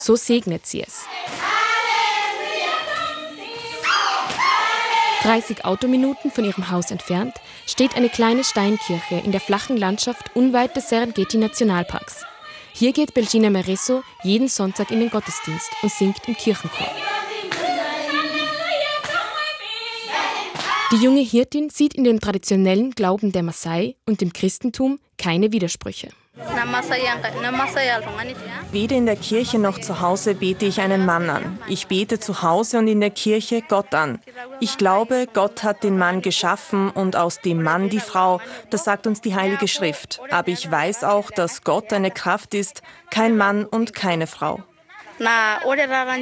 So segnet sie es. 30 Autominuten von ihrem Haus entfernt steht eine kleine Steinkirche in der flachen Landschaft unweit des Serengeti-Nationalparks. Hier geht Belgina Mereso jeden Sonntag in den Gottesdienst und singt im Kirchenchor. Die junge Hirtin sieht in dem traditionellen Glauben der Maasai und dem Christentum keine Widersprüche. Weder in der Kirche noch zu Hause bete ich einen Mann an. Ich bete zu Hause und in der Kirche Gott an. Ich glaube, Gott hat den Mann geschaffen und aus dem Mann die Frau. Das sagt uns die Heilige Schrift. Aber ich weiß auch, dass Gott eine Kraft ist, kein Mann und keine Frau.